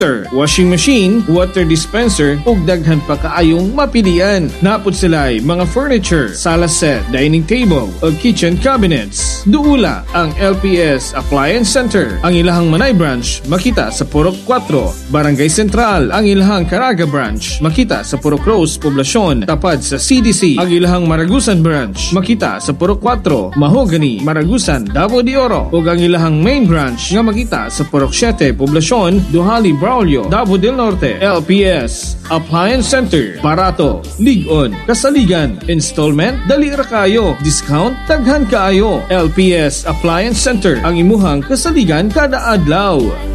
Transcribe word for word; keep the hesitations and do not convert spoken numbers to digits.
washing machine, water dispenser ug daghan pa kaayong mapilian. Napod sila'y mga furniture, sala set, dining table ug kitchen cabinets. Duula ang L P S Appliance Center. Ang ilahang Manay branch makita sa Purok four. Barangay Central ang ilahang Caraga branch makita sa Purok Rose, Poblacion, tapad sa C D C. Ang ilahang Maragusan branch makita sa Purok four, Mahogany, Maragusan, Davao de Oro. Ug ang ilahang main branch nga makita sa Purok seven, Poblacion, Duhali, Braulio, Davao del Norte. L P S Appliance Center. Barato, ligon, kasaligan, installment, dali ra kayo, discount, taghan kaayo. L P S Appliance Center ang imuhang kasaligan kada adlaw.